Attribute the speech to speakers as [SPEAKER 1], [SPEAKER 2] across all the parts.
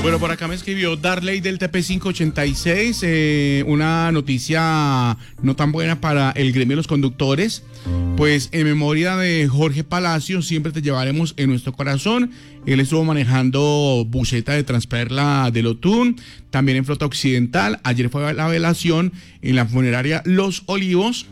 [SPEAKER 1] Bueno, por acá me escribió Darley del TP586, una noticia no tan buena para el gremio de los conductores. Pues en memoria de Jorge Palacio, siempre te llevaremos en nuestro corazón. Él estuvo manejando buseta de Transperla del Otún, también en Flota Occidental. Ayer fue la velación en la funeraria Los Olivos.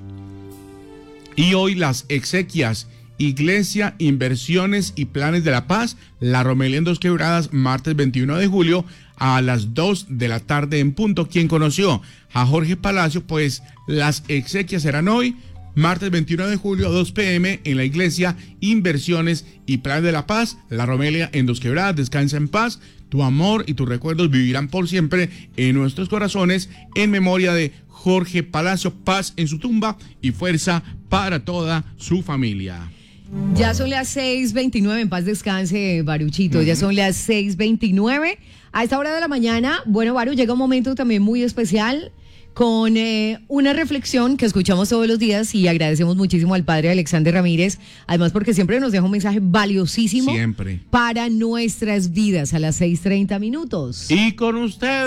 [SPEAKER 1] Y hoy las exequias, Iglesia, Inversiones y Planes de la Paz, La Romelia en Dos Quebradas, martes 21 de julio a las 2 de la tarde en punto. ¿Quién conoció a Jorge Palacio? Pues las exequias serán hoy, martes 21 de julio a 2 p.m. en la Iglesia, Inversiones y Planes de la Paz, La Romelia en Dos Quebradas. Descansa en paz, tu amor y tus recuerdos vivirán por siempre en nuestros corazones, en memoria de Jorge Palacio. Paz en su tumba y fuerza para toda su familia.
[SPEAKER 2] Ya son las 6:29, en paz descanse, Baruchito. Ya son las 6:29. A esta hora de la mañana, bueno, Baru, llega un momento también muy especial con una reflexión que escuchamos todos los días y agradecemos muchísimo al padre Alexander Ramírez, además porque siempre nos deja un mensaje valiosísimo
[SPEAKER 1] siempre
[SPEAKER 2] para nuestras vidas a las 6:30 minutos.
[SPEAKER 1] Y con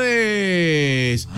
[SPEAKER 1] ustedes,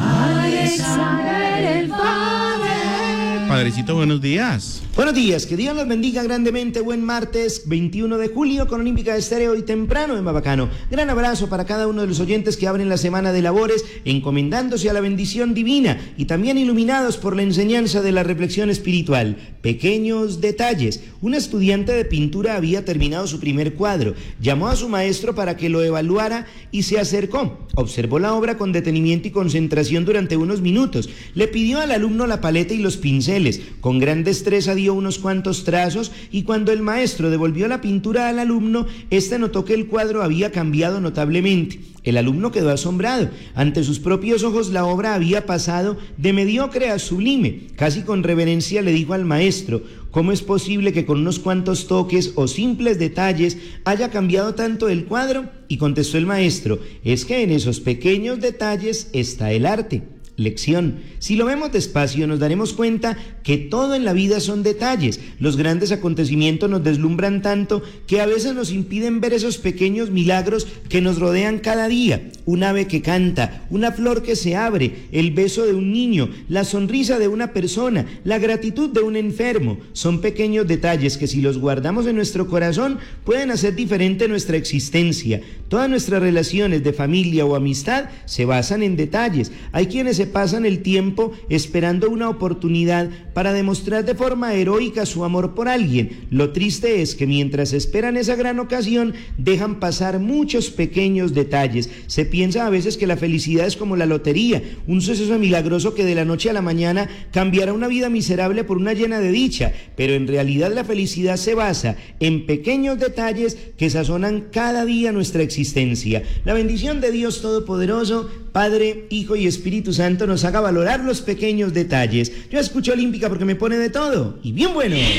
[SPEAKER 2] Alexander el Padre.
[SPEAKER 1] Padrecito, buenos días.
[SPEAKER 3] Buenos días, que Dios los bendiga grandemente. Buen martes 21 de julio con Olímpica Estéreo y temprano en Mabacano. Gran abrazo para cada uno de los oyentes que abren la semana de labores encomendándose a la bendición divina y también iluminados por la enseñanza de la reflexión espiritual. Pequeños detalles. Un estudiante de pintura había terminado su primer cuadro. Llamó a su maestro para que lo evaluara y se acercó. Observó la obra con detenimiento y concentración durante unos minutos. Le pidió al alumno la paleta y los pinceles. Con gran destreza dio unos cuantos trazos y cuando el maestro devolvió la pintura al alumno, éste notó que el cuadro había cambiado notablemente. El alumno quedó asombrado. Ante sus propios ojos la obra había pasado de mediocre a sublime. Casi con reverencia le dijo al maestro: ¿cómo es posible que con unos cuantos toques o simples detalles haya cambiado tanto el cuadro? Y contestó el maestro: es que en esos pequeños detalles está el arte. Lección: si lo vemos despacio nos daremos cuenta que todo en la vida son detalles. Los grandes acontecimientos nos deslumbran tanto que a veces nos impiden ver esos pequeños milagros que nos rodean cada día. Un ave que canta, una flor que se abre, el beso de un niño, la sonrisa de una persona, la gratitud de un enfermo. Son pequeños detalles que si los guardamos en nuestro corazón pueden hacer diferente nuestra existencia. Todas nuestras relaciones de familia o amistad se basan en detalles. Hay quienes se pasan el tiempo esperando una oportunidad para demostrar de forma heroica su amor por alguien. Lo triste es que mientras esperan esa gran ocasión, dejan pasar muchos pequeños detalles. Se piensa a veces que la felicidad es como la lotería, un suceso milagroso que de la noche a la mañana cambiará una vida miserable por una llena de dicha, pero en realidad la felicidad se basa en pequeños detalles que sazonan cada día nuestra existencia. La bendición de Dios Todopoderoso, Padre, Hijo y Espíritu Santo nos haga valorar los pequeños detalles. Yo escucho Olímpica porque me pone de todo y bien bueno.